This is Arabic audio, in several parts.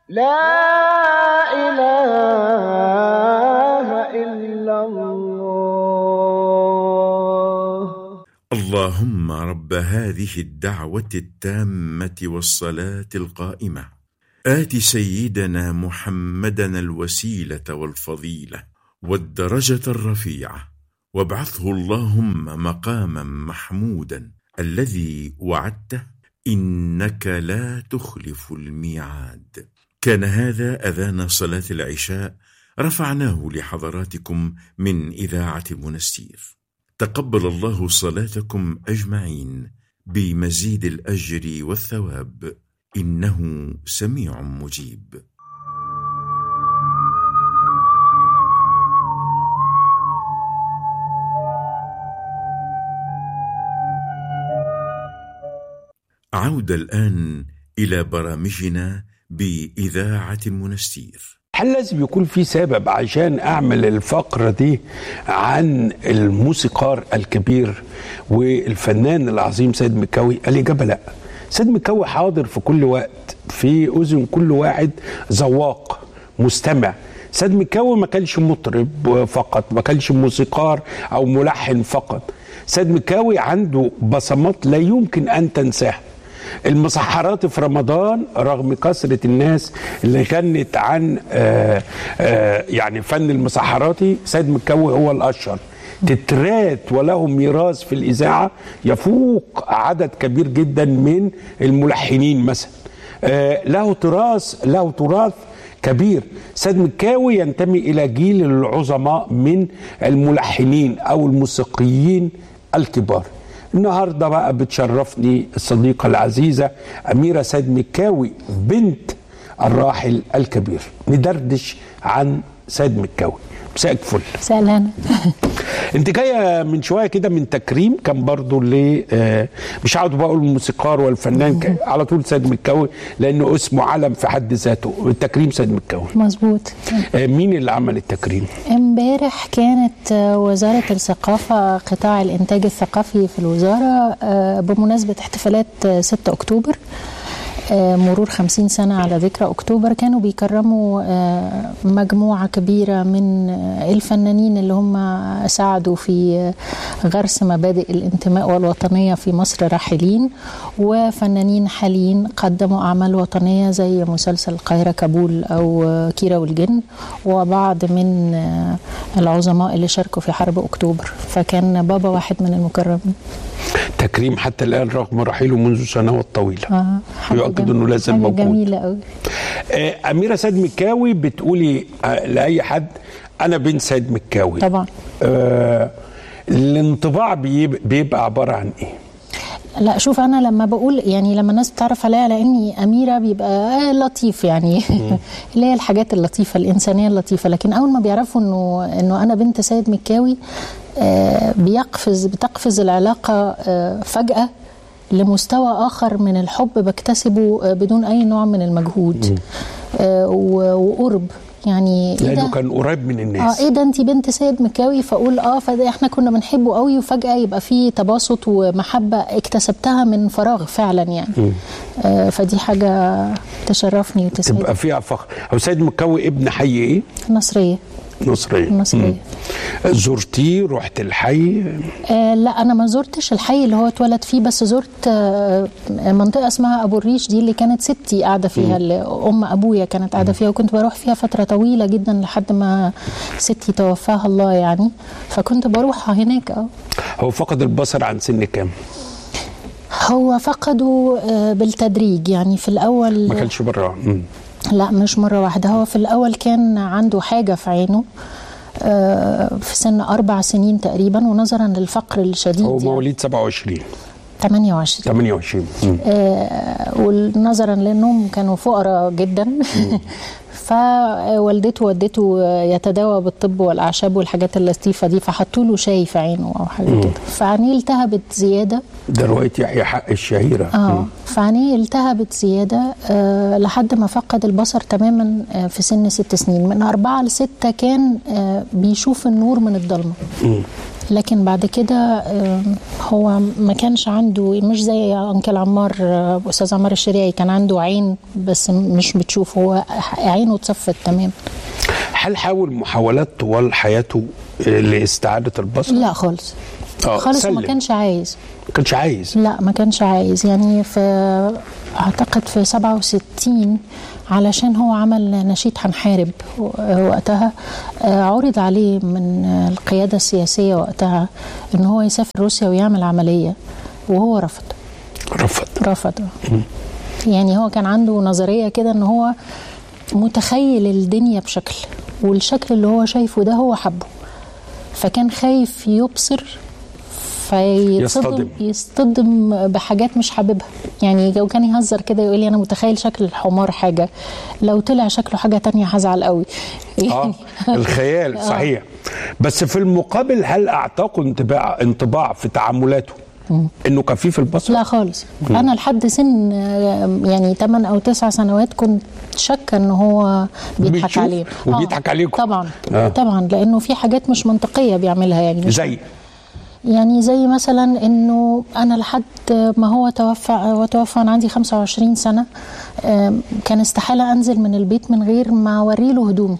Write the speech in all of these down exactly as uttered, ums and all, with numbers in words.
لا إله إلا الله. اللهم رب هذه الدعوة التامة والصلاة القائمة آت سيدنا محمدًا الوسيلة والفضيلة والدرجة الرفيعة وابعثه اللهم مقامًا محمودًا الذي وعدته إنك لا تخلف الميعاد. كان هذا أذان صلاة العشاء رفعناه لحضراتكم من إذاعة منستير. تقبل الله صلاتكم أجمعين بمزيد الأجر والثواب، إنه سميع مجيب. عودة الآن إلى برامجنا بإذاعة منستير. هل لازم يكون في سبب عشان أعمل الفقرة دي عن الموسيقار الكبير والفنان العظيم سيد مكاوي؟ الإجابة لا. سيد مكاوي حاضر في كل وقت في أذن كل واحد ذواق مستمع. سيد مكاوي ما كانش مطرب فقط، ما كانش موسيقار أو ملحن فقط. سيد مكاوي عنده بصمات لا يمكن أن تنساها. المسحرات في رمضان رغم كثرة الناس اللي غنت عن آآ آآ يعني فن المسحراتي، سيد مكاوي هو الأشهر. تترات وله ميراث في الإذاعة يفوق عدد كبير جدا من الملحنين مثلا. له تراث له تراث كبير. سيد مكاوي ينتمي إلى جيل العظماء من الملحنين أو الموسيقيين الكبار. النهاردة بقى بتشرفني الصديقة العزيزة أميرة سيد مكاوي بنت الراحل الكبير. ندردش عن سيد مكاوي. مساءك فل. مساء الهنا. انت جايه من شويه كده من تكريم كان برضو ل آه مش عاوز بقول الموسيقار والفنان على طول سيد مكاوي لانه اسمه علم في حد ذاته. التكريم سيد مكاوي. مظبوط. آه مين اللي عمل التكريم؟ امبارح كانت وزاره الثقافه قطاع الانتاج الثقافي في الوزاره آه بمناسبه احتفالات ستة أكتوبر، مرور خمسين سنة على ذكرى أكتوبر. كانوا بيكرموا مجموعة كبيرة من الفنانين اللي هم ساعدوا في غرس مبادئ الانتماء والوطنية في مصر راحلين، وفنانين حاليين قدموا أعمال وطنية زي مسلسل القاهرة كابول أو كيرة والجن، وبعض من العظماء اللي شاركوا في حرب أكتوبر. فكان بابا واحد من المكرمين. تكريم حتى الآن رغم رحيله منذ سنوات طويلة. آه يؤكد انه لازم موجود. جميلة قوي. آه أميرة سيد مكاوي بتقولي آه لأي حد أنا بنت سيد مكاوي. طبعا. آه الانطباع بيبقى عبارة عن إيه؟ لا شوف، أنا لما بقول يعني لما الناس بتعرف عليا على إني أميرة بيبقى لطيف يعني اللي هي الحاجات اللطيفة الإنسانية اللطيفة، لكن أول ما بيعرفوا إنه إنه أنا بنت سيد مكاوي آه بيقفز بتقفز العلاقة آه فجأة لمستوى آخر من الحب بكتسبه بدون أي نوع من المجهود آه وقرب. يعني لأنه إيه كان قريب من الناس. اه ايه ده انت بنت سيد مكاوي، فاقول اه فده احنا كنا بنحبه قوي، وفجأة يبقى في تباسط ومحبة اكتسبتها من فراغ فعلا يعني. آه فدي حاجة تشرفني وتسعدني. تبقى فيها فخر. هو سيد مكاوي ابن حي ايه؟ نصرية. نصرية. نصرية. زرتيه؟ رحت الحي؟ آه لا انا ما زرتش الحي اللي هو اتولد فيه، بس زرت آه منطقة اسمها ابو الريش، دي اللي كانت ستي قاعدة فيها، اللي ام ابويا كانت قاعدة فيها، وكنت بروح فيها فترة طويلة جدا لحد ما ستي توفاها الله يعني، فكنت بروح هناك. اه هو فقد البصر عن سن كام؟ هو فقده آه بالتدريج يعني. في الاول ما كانش بره؟ لا مش مرة واحدة. هو في الأول كان عنده حاجة في عينه في سن أربع سنين تقريبا، ونظرا للفقر الشديد. هو مواليد سبعة وعشرين ثمانية وعشرين ثمانية وعشرين آه ونظرا لأنهم كانوا فقراء جدا فوالدته ودته يتداوى بالطب والأعشاب والحاجات اللطيفة دي، فحطوا له شاي في عينه أو حاجة كده، فعينيه التهبت زيادة. ده رواية يحيى حق الشهيرة. اه فعينيه التهبت زيادة آه لحد ما فقد البصر تماما آه في سن ست سنين. من أربعة لستة كان آه بيشوف النور من الضلمة. لكن بعد كده هو ما كانش عنده، مش زي انكل عمار استاذ عمار الشريعي كان عنده عين بس مش بتشوف، هو عينه اتصفت تمام. هل حاول محاولات طوال حياته لاستعادة البصر؟ لا خالص خالص، ما كانش عايز ما كانش عايز لا ما كانش عايز يعني في اعتقد في سبعة وستين علشان هو عمل نشيد هنحارب وقتها، عرض عليه من القيادة السياسية وقتها ان هو يسافر روسيا ويعمل عملية وهو رفض رفض رفض يعني هو كان عنده نظرية كده ان هو متخيل الدنيا بشكل، والشكل اللي هو شايفه ده هو حبه، فكان خايف يبصر فيصطدم يصطدم بحاجات مش حاببها. يعني لو كان يهزر كده يقول لي انا متخيل شكل الحمار حاجه، لو طلع شكله حاجه تانية هزعل قوي. اه الخيال صحيح. بس في المقابل هل اعطاكوا انطباع انطباع في تعاملاته انه كفيف البصر؟ لا خالص. مم. انا لحد سن يعني ثمانية او تسعة سنوات كنت شاكه ان هو بيضحك عليه وبيضحك عليكم. طبعا آه. طبعا لانه في حاجات مش منطقيه بيعملها. يعني زي يعني زي مثلا انه انا لحد ما هو توفى وتوفى انا عندي خمسة وعشرين سنة، كان استحالة انزل من البيت من غير ما اوري له هدومي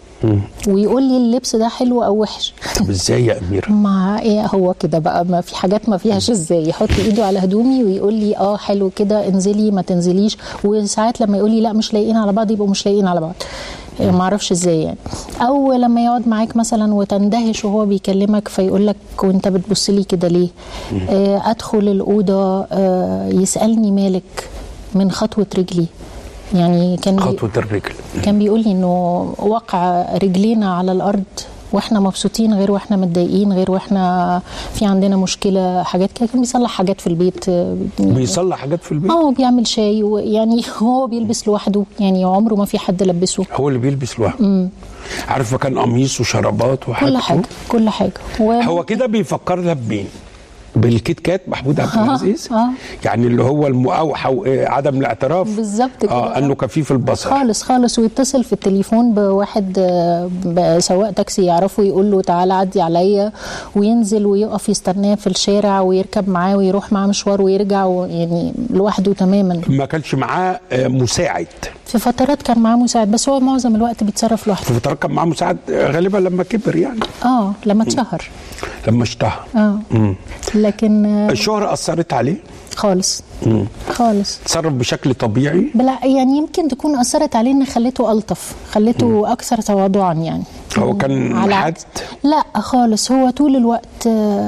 ويقول لي اللبس ده حلو او وحش. طب ازاي يا اميره؟ ما ايه هو كده بقى، ما في حاجات ما فيهاش ازاي، يحط ايده على هدومي ويقول لي اه حلو كده انزلي ما تنزليش، وساعات لما يقول لي لا مش لايقين على بعض يبقوا مش لايقين على بعض، ما اعرفش ازاي يعني. او لما يقعد معاك مثلا وتندهش وهو بيكلمك فيقول لك وانت بتبص لي كده ليه؟ آه ادخل الاوضه آه يسالني مالك من خطوه رجلي. يعني كان خطوه الرجل كان بيقول لي انه وقع رجلينا على الارض واحنا مبسوطين غير واحنا متضايقين غير واحنا في عندنا مشكله، حاجات كده. كان بيصلح حاجات في البيت، بيصلح حاجات في البيت اه بيعمل شاي، ويعني هو بيلبس لوحده، يعني عمره ما في حد لبسه، هو اللي بيلبس لوحده. عارفه كان قميص وشرابات وحاجات كل حاجه كل حاجه و... هو كده بيفكرنا بمين؟ بالكيت كات محمود عبد العزيز. آه. يعني اللي هو المؤاوحه وعدم الاعتراف بالظبط كده اه انه كفيف البصر خالص خالص. ويتصل في التليفون بواحد سواق تاكسي يعرفه يقول له تعالى عدي عليا، وينزل ويقف يستناه في الشارع ويركب معاه ويروح معاه مشوار ويرجع، يعني لوحده تماما. ما كانش معاه مساعد؟ في فترات كان معاه مساعد بس هو معظم الوقت بيتصرف لوحده. في فترات كان معاه مساعد غالبا لما كبر يعني اه لما اتشهر لما اشتهر اه مم. لكن الشهرة أثرت عليه؟ خالص مم. خالص. تصرف بشكل طبيعي؟ بلا يعني يمكن تكون أثرت عليه إن خلته ألطف، خلته مم. أكثر تواضعا. يعني هو كان على حد؟ لا خالص، هو طول الوقت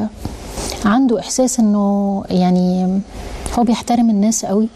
عنده إحساس إنه يعني هو بيحترم الناس قوي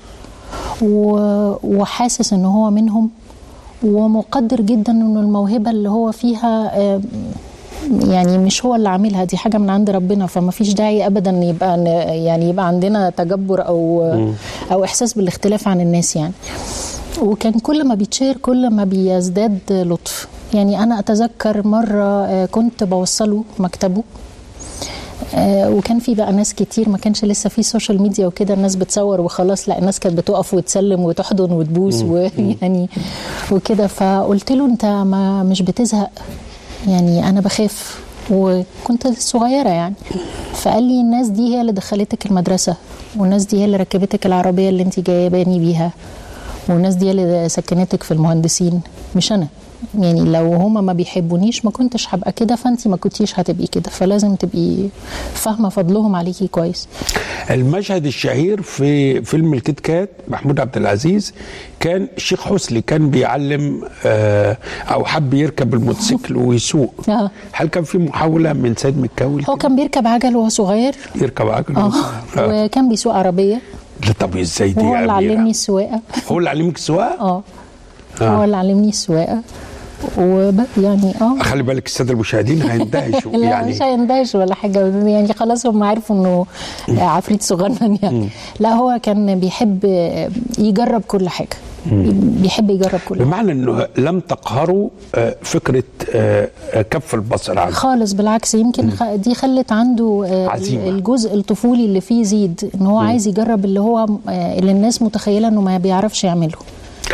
وحاسس إنه هو منهم، ومقدر جدا إنه الموهبة اللي هو فيها يعني مش هو اللي عاملها، دي حاجه من عند ربنا، فما فيش داعي ابدا يبقى يعني يبقى عندنا تجبر او م. او احساس بالاختلاف عن الناس يعني. وكان كل ما بيتشير كل ما بيزداد لطف. يعني انا اتذكر مره كنت بوصله مكتبه وكان في بقى ناس كتير، ما كانش لسه في سوشيال ميديا وكده الناس بتصور وخلاص، لا الناس كانت بتقف وتسلم وتحضن وتبوس ويعني وكده. فقلت له انت ما مش بتزهق؟ يعني أنا بخاف وكنت صغيرة يعني. فقال لي الناس دي هي اللي دخلتك المدرسة، والناس دي هي اللي ركبتك العربية اللي انت جايباني بيها، والناس دي هي اللي سكنتك في المهندسين، مش أنا. يعني لو هما ما بيحبونيش ما كنتش هبقى كده، فانت ما كنتيش هتبقي كده، فلازم تبقي فاهمه فضلهم عليكي كويس. المشهد الشهير في فيلم الكيت كات محمود عبد العزيز كان الشيخ حسني كان بيعلم او حب يركب الموتوسيكل ويسوق. آه. هل كان في محاوله من سيد مكاوي؟ هو كان بيركب عجل وهو صغير. يركب عجل آه. آه. وكان بيسوق عربيه. لا طب ازاي دي؟ هو اللي علمني السواقه. هو اللي علمك السواقه؟ اه هو اللي علمني السواقه. ويعني اه خلي بالك الساده المشاهدين هيندهشوا. لا يعني مش هيندهشوا ولا حاجه، يعني خلاص هم عارفوا انه عفريت صغنن يعني. لا هو كان بيحب يجرب كل حاجه، بيحب يجرب كل حاجه، بمعنى انه لم تقهروا فكره كف البصر عنه خالص. بالعكس يمكن دي خلت عنده عزيمة. الجزء الطفولي اللي فيه يزيد، ان هو عايز يجرب اللي هو اللي الناس متخيله انه ما بيعرفش يعمله.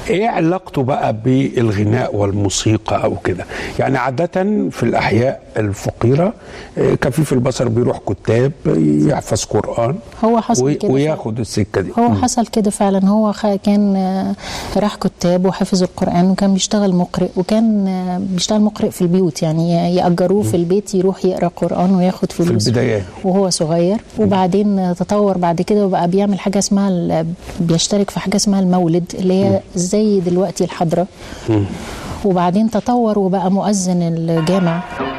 ايه علاقته بقى بالغناء والموسيقى او كده؟ يعني عادة في الاحياء الفقيرة كفيف البصر بيروح كتاب يحفظ قرآن، هو حصل وي- كده وياخد السكة دي. هو مم. حصل كده فعلا. هو خ- كان آه، راح كتاب وحفظ القرآن، وكان بيشتغل مقرئ، وكان آه، بيشتغل مقرئ في البيوت، يعني يأجروه في البيت يروح يقرأ قرآن وياخد فلوس البدايات. وهو صغير. وبعدين آه، تطور بعد كده وبقى بيعمل حاجة اسمها ال- بيشترك في حاجة اسمها المولد، اللي هي زي دلوقتي الحضرة. وبعدين تطور وبقى مؤذن الجامع.